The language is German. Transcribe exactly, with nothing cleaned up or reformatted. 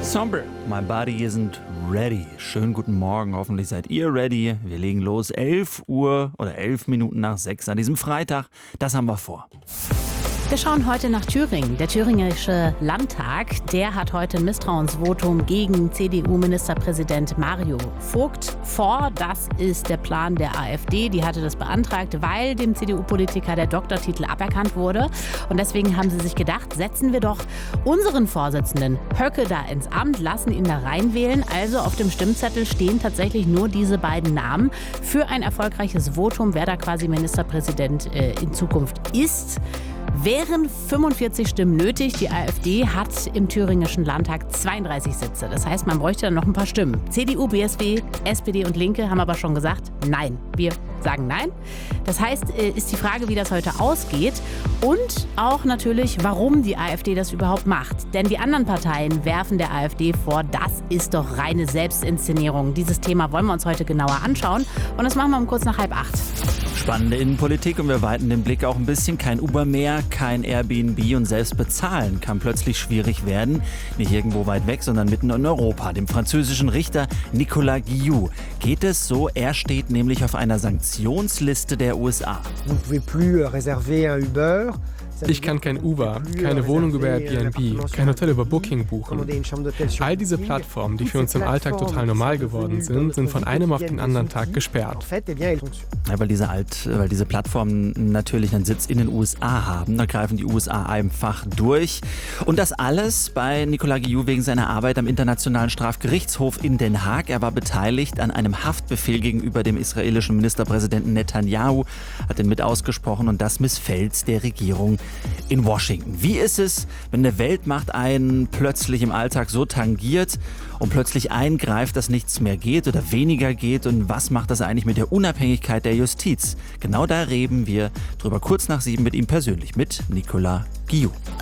Somber. My body isn't ready. Schönen guten Morgen, hoffentlich seid ihr ready. Wir legen los, elf Uhr oder elf Minuten nach sechs an diesem Freitag. Das haben wir vor. Wir schauen heute nach Thüringen. Der thüringische Landtag, der hat heute ein Misstrauensvotum gegen C D U-Ministerpräsident Mario Vogt vor. Das ist der Plan der AfD. Die hatte das beantragt, weil dem C D U-Politiker der Doktortitel aberkannt wurde. Und deswegen haben sie sich gedacht, setzen wir doch unseren Vorsitzenden Höcke da ins Amt, lassen ihn da reinwählen. Also auf dem Stimmzettel stehen tatsächlich nur diese beiden Namen für ein erfolgreiches Votum, wer da quasi Ministerpräsident äh, in Zukunft ist. Wären fünfundvierzig Stimmen nötig. Die AfD hat im thüringischen Landtag zweiunddreißig Sitze. Das heißt, man bräuchte dann noch ein paar Stimmen. C D U, B S W, S P D und Linke haben aber schon gesagt, nein. Wir sagen nein. Das heißt, ist die Frage, wie das heute ausgeht und auch natürlich, warum die AfD das überhaupt macht. Denn die anderen Parteien werfen der AfD vor, das ist doch reine Selbstinszenierung. Dieses Thema wollen wir uns heute genauer anschauen und das machen wir um kurz nach halb acht. Spannende Innenpolitik und wir weiten den Blick auch ein bisschen. Kein Uber mehr, kein Airbnb und selbst bezahlen kann plötzlich schwierig werden. Nicht irgendwo weit weg, sondern mitten in Europa. Dem französischen Richter Nicolas Guillou geht es so. Er steht nämlich auf einer Sanktionsliste der U S A. Ich kann kein Uber, keine Wohnung über Airbnb, kein Hotel über Booking buchen. All diese Plattformen, die für uns im Alltag total normal geworden sind, sind von einem auf den anderen Tag gesperrt. Ja, weil, diese Alt, weil diese Plattformen natürlich einen Sitz in den U S A haben. Da greifen die U S A einfach durch. Und das alles bei Nicolas Guillou wegen seiner Arbeit am Internationalen Strafgerichtshof in Den Haag. Er war beteiligt an einem Haftbefehl gegenüber dem israelischen Ministerpräsidenten Netanyahu, hat den mit ausgesprochen und das missfällt der Regierung in Washington. Wie ist es, wenn eine Weltmacht einen plötzlich im Alltag so tangiert und plötzlich eingreift, dass nichts mehr geht oder weniger geht? Und was macht das eigentlich mit der Unabhängigkeit der Justiz? Genau da reden wir drüber kurz nach sieben mit ihm persönlich, mit Nicolas Guillou.